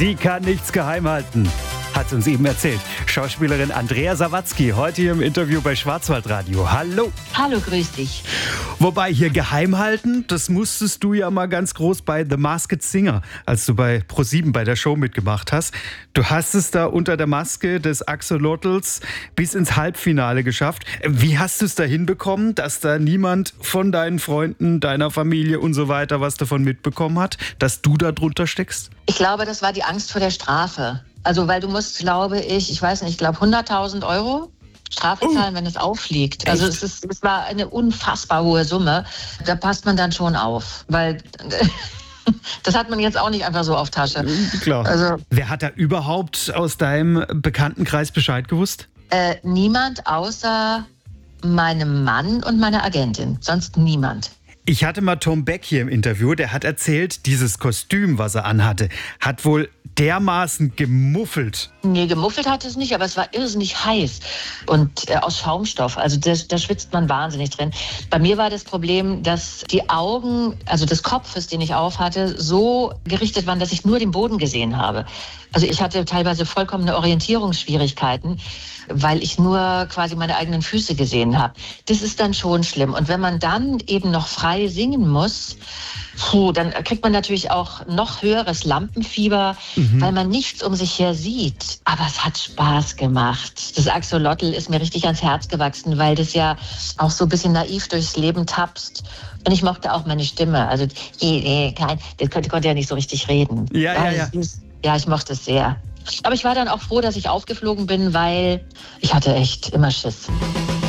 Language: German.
Sie kann nichts geheim halten, hat uns eben erzählt. Schauspielerin Andrea Sawatzki, heute hier im Interview bei Schwarzwaldradio. Hallo. Hallo, grüß dich. Wobei hier geheim halten, das musstest du ja mal ganz groß bei The Masked Singer, als du bei ProSieben bei der Show mitgemacht hast. Du hast es da unter der Maske des Axolotls bis ins Halbfinale geschafft. Wie hast du es da hinbekommen, dass da niemand von deinen Freunden, deiner Familie und so weiter was davon mitbekommen hat, dass du da drunter steckst? Ich glaube, das war die Angst vor der Strafe. Also, weil du musst, glaube ich weiß nicht, ich glaube 100.000 Euro Strafe zahlen, wenn es auffliegt. Also es war eine unfassbar hohe Summe. Da passt man dann schon auf, weil das hat man jetzt auch nicht einfach so auf Tasche. Klar. Also, wer hat da überhaupt aus deinem Bekanntenkreis Bescheid gewusst? Niemand außer meinem Mann und meiner Agentin. Sonst niemand. Ich hatte mal Tom Beck hier im Interview, der hat erzählt, dieses Kostüm, was er anhatte, hat wohl dermaßen gemuffelt. Nee, gemuffelt hat es nicht, aber es war irrsinnig heiß und aus Schaumstoff. Also da schwitzt man wahnsinnig drin. Bei mir war das Problem, dass die Augen, also des Kopfes, den ich auf hatte, so gerichtet waren, dass ich nur den Boden gesehen habe. Also ich hatte teilweise vollkommene Orientierungsschwierigkeiten, weil ich nur quasi meine eigenen Füße gesehen habe. Das ist dann schon schlimm. Und wenn man dann eben noch frei singen muss, dann kriegt man natürlich auch noch höheres Lampenfieber, weil man nichts um sich her sieht. Aber es hat Spaß gemacht. Das Axolotl ist mir richtig ans Herz gewachsen, weil das ja auch so ein bisschen naiv durchs Leben tapst. Und ich mochte auch meine Stimme. Also, das konnte ja nicht so richtig reden. Ja. Ja, ich mochte es sehr. Aber ich war dann auch froh, dass ich aufgeflogen bin, weil ich hatte echt immer Schiss.